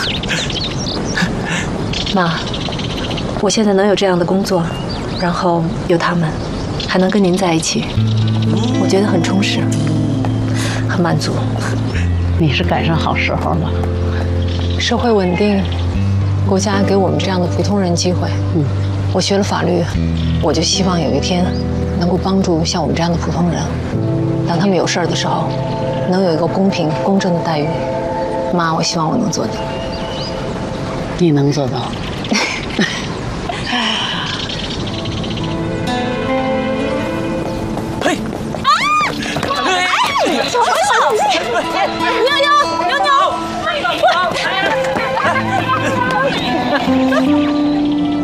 妈，我现在能有这样的工作，然后有他们，还能跟您在一起，我觉得很充实，很满足。 你是赶上好时候了。 社会稳定，国家给我们这样的普通人机会。我学了法律，我就希望有一天能够帮助像我们这样的普通人，当他们有事儿的时候，能有一个公平公正的待遇。妈，我希望我能做到。 你能做到。 嘿！ 妞妞，妞妞！